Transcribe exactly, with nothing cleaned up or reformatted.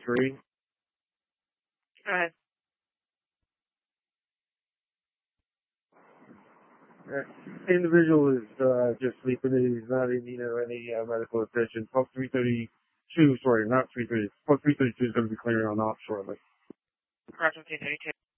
three. Go ahead. Uh, individual is uh, just sleeping. He's not in need of any uh, medical attention. Pub three thirty-two, sorry, not three thirty. Pub three thirty-two is going to be clearing on off shortly. Correct, fifteen thirty-two.